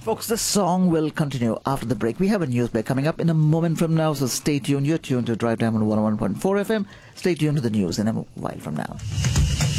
Folks, this song will continue after the break. We have a news break coming up in a moment from now, so stay tuned. You're tuned to Drive Time on 101.4 FM. Stay tuned to the news in a while from now.